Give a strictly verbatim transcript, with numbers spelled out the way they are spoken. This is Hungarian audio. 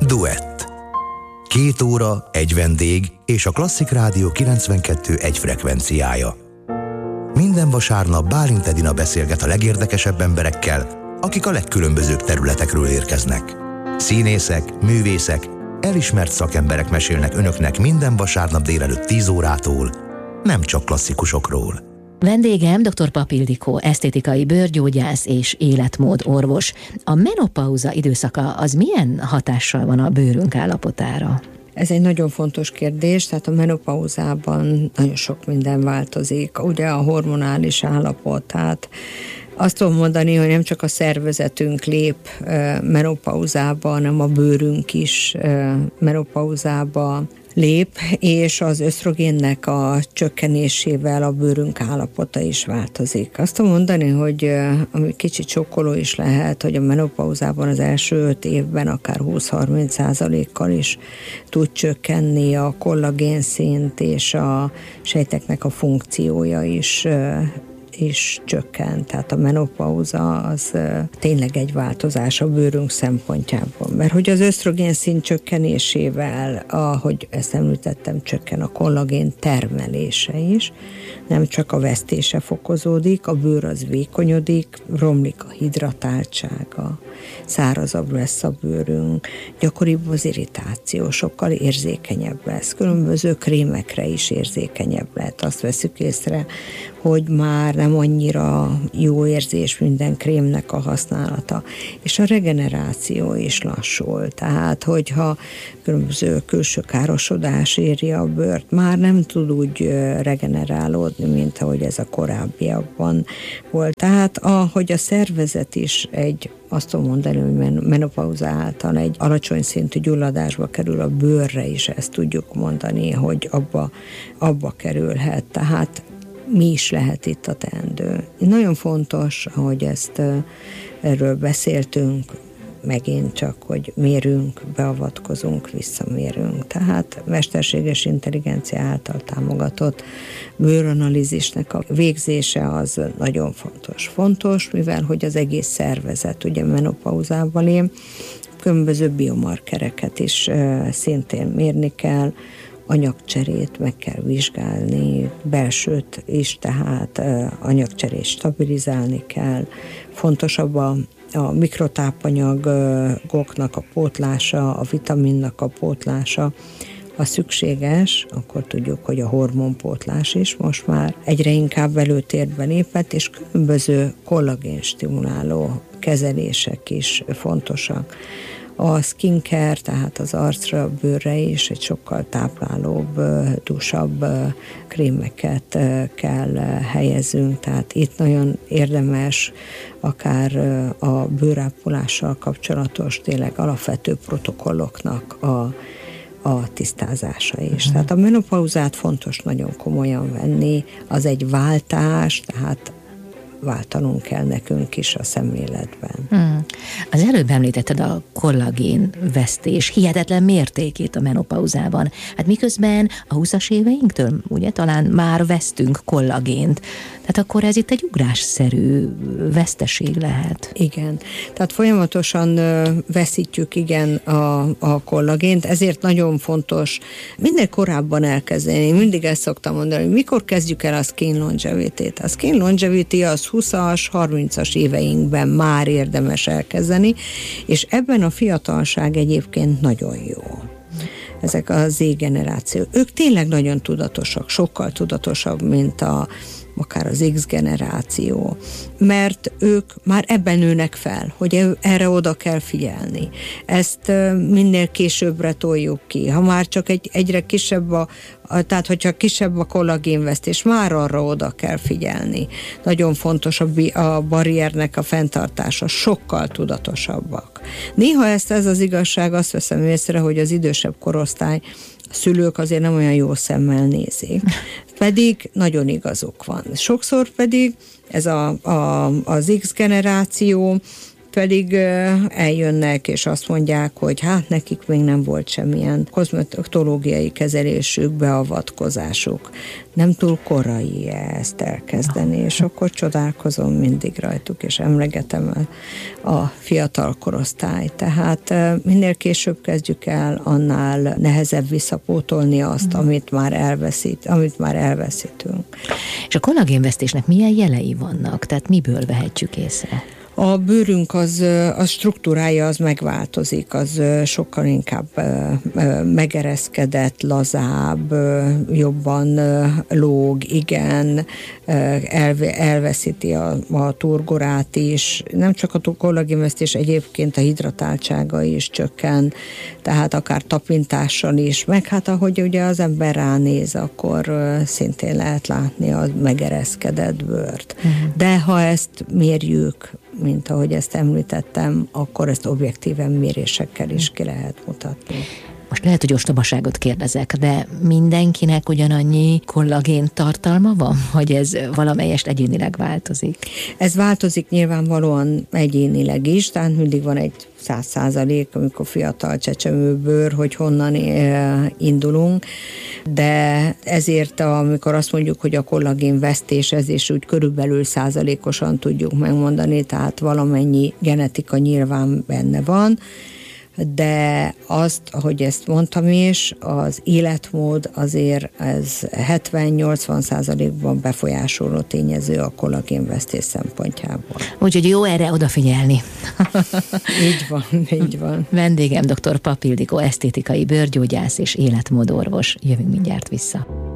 Duett. Két óra, egy vendég és a Klasszik Rádió kilencvenkettő egy frekvenciája. Minden vasárnap Bálint Edina beszélget a legérdekesebb emberekkel, akik a legkülönbözőbb területekről érkeznek. Színészek, művészek, elismert szakemberek mesélnek önöknek minden vasárnap délelőtt tíz órától, nem csak klasszikusokról. Vendégem dr. Papp Ildikó, esztétikai bőrgyógyász és életmódorvos. A menopauza időszaka az milyen hatással van a bőrünk állapotára? Ez egy nagyon fontos kérdés, tehát a menopauzában nagyon sok minden változik. Ugye a hormonális állapot, tehát azt tudom mondani, hogy nem csak a szervezetünk lép menopauzába, hanem a bőrünk is menopauzába lép, és az ösztrogénnek a csökkenésével a bőrünk állapota is változik. Azt tudom mondani, hogy ami kicsit sokkoló is lehet, hogy a menopauzában az első öt évben akár húsz-harminc százalékkal is tud csökkenni a kollagén szint, és a sejteknek a funkciója is is csökkent. Tehát a menopauza az tényleg egy változás a bőrünk szempontjából. Mert hogy az ösztrogén szint csökkenésével, ahogy ezt említettem, csökken a kollagén termelése is, nem csak a vesztése fokozódik, a bőr az vékonyodik, romlik a hidratáltsága, szárazabb lesz a bőrünk, gyakoribb az irritáció, sokkal érzékenyebb lesz, különböző krémekre is érzékenyebb lehet. Azt veszük észre, hogy már nem annyira jó érzés minden krémnek a használata, és a regeneráció is lassul. Tehát, hogyha különböző külső károsodás éri a bőrt, már nem tud úgy regenerálódni, mint ahogy ez a korábbiakban volt. Tehát, ahogy a szervezet is egy, azt tudom mondani, hogy menopauza által egy alacsony szintű gyulladásba kerül, a bőrre is ezt tudjuk mondani, hogy abba, abba kerülhet. Tehát mi is lehet itt a teendő. Nagyon fontos, hogy ezt erről beszéltünk, megint csak, hogy mérünk, beavatkozunk, visszamérünk. Tehát mesterséges intelligencia által támogatott bőranalízisnek a végzése az nagyon fontos. Fontos, mivel hogy az egész szervezet ugye menopauzában él, különböző biomarkereket is szintén mérni kell, anyagcserét meg kell vizsgálni, belsőt is, tehát anyagcserét stabilizálni kell. Fontosabb a, a mikrotápanyagoknak a pótlása, a vitaminnak a pótlása. Ha szükséges, akkor tudjuk, hogy a hormonpótlás is most már egyre inkább előtérbe lépett, és különböző kollagénstimuláló kezelések is fontosak. A skincare, tehát az arcra, bőrre is egy sokkal táplálóbb, dúsabb krémeket kell helyezzünk, tehát itt nagyon érdemes akár a bőrápolással kapcsolatos tényleg alapvető protokolloknak a a tisztázása is. Uh-huh. Tehát a menopauzát fontos nagyon komolyan venni, az egy váltás, tehát váltanunk kell nekünk is a szemléletben. Hmm. Az előbb említetted a kollagén vesztés hihetetlen mértékét a menopauzában. Hát miközben a húszas éveinktől ugye talán már vesztünk kollagént. Tehát akkor ez itt egy ugrásszerű veszteség lehet. Igen. Tehát folyamatosan veszítjük igen a, a kollagént, ezért nagyon fontos minél korábban elkezdeni. Mindig ezt szoktam mondani, hogy mikor kezdjük el a skin longevity-t. A skin longevity az húszas, harmincas éveinkben már érdemes elkezdeni, és ebben a fiatalság egyébként nagyon jó. Ezek a Z-generáció. Ők tényleg nagyon tudatosak, sokkal tudatosabb, mint a akár az X generáció, mert ők már ebben nőnek fel, hogy erre oda kell figyelni. Ezt minél későbbre toljuk ki. Ha már csak egy, egyre kisebb a, a, tehát hogyha kisebb a kollagénvesztés, már arra oda kell figyelni. Nagyon fontos a, a barriernek a fenntartása, sokkal tudatosabbak. Néha ezt ez az igazság, azt veszem észre, hogy az idősebb korosztály a szülők azért nem olyan jó szemmel nézik. Pedig nagyon igazuk van. Sokszor pedig ez a, a, az X generáció pedig eljönnek, és azt mondják, hogy hát nekik még nem volt semmilyen kozmetológiai kezelésük, beavatkozásuk. Nem túl korai ezt elkezdeni, és akkor csodálkozom mindig rajtuk, és emlegetem a fiatal korosztály. Tehát minél később kezdjük el, annál nehezebb visszapótolni azt, amit már elveszít, amit már elveszítünk. És a kollagénvesztésnek milyen jelei vannak? Tehát miből vehetjük észre? A bőrünk az, a struktúrája az megváltozik, az sokkal inkább megereszkedett, lazább, jobban lóg, igen, elve, elveszíti a, a turgorát is. Nem csak a kollagénvesztés, egyébként a hidratáltsága is csökken, tehát akár tapintással is, meg hát ahogy ugye az ember ránéz, akkor szintén lehet látni a megereszkedett bőrt. Uh-huh. De ha ezt mérjük, mint ahogy ezt említettem, akkor ezt objektíven mérésekkel is ki lehet mutatni. Most lehet, hogy ostobaságot kérdezek, de mindenkinek ugyanannyi kollagén tartalma van, hogy ez valamelyest egyénileg változik? Ez változik nyilvánvalóan egyénileg is, tehát mindig van egy száz százalék, amikor fiatal csecsemőbőr, hogy honnan indulunk, de ezért amikor azt mondjuk, hogy a kollagénvesztés, ez is úgy körülbelül százalékosan tudjuk megmondani, tehát valamennyi genetika nyilván benne van, de azt, ahogy ezt mondtam is, az életmód azért ez hetven-nyolcvan százalékban befolyásoló tényező a kollagénvesztés szempontjából. Úgyhogy jó erre odafigyelni. Így van, így van. Vendégem dr. Papp Ildikó, esztétikai bőrgyógyász és életmódorvos. Jövünk mindjárt vissza.